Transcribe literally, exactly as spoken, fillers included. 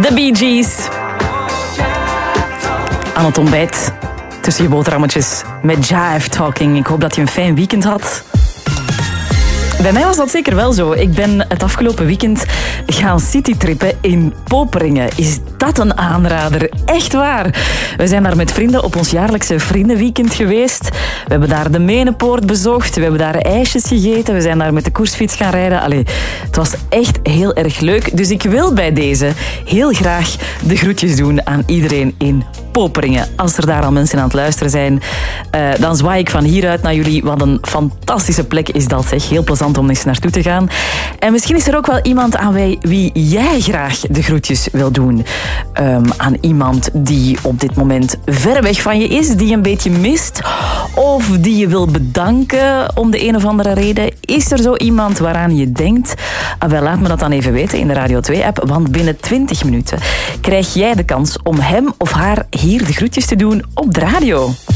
The Bee Gees. Aan het ontbijt tussen je boterhammetjes met Jive Talking. Ik hoop dat je een fijn weekend had. Bij mij was dat zeker wel zo. Ik ben het afgelopen weekend gaan citytrippen in Poperingen. Is dat een aanrader? Echt waar. We zijn daar met vrienden op ons jaarlijkse vriendenweekend geweest. We hebben daar de Menepoort bezocht. We hebben daar ijsjes gegeten. We zijn daar met de koersfiets gaan rijden. Allee, het was echt heel erg leuk. Dus ik wil bij deze heel graag de groetjes doen aan iedereen in Poperingen. Als er daar al mensen aan het luisteren zijn, uh, dan zwaai ik van hieruit naar jullie. Wat een fantastische plek is dat, zeg. Heel plezant om eens naartoe te gaan. En misschien is er ook wel iemand aan wie jij graag de groetjes wil doen. Um, aan iemand die op dit moment ver weg van je is, die je een beetje mist, of die je wil bedanken om de een of andere reden. Is er zo iemand waaraan je denkt? Ah, wel, laat me dat dan even weten in de Radio twee app, want binnen twintig minuten krijg jij de kans om hem of haar hier de groetjes te doen op de radio.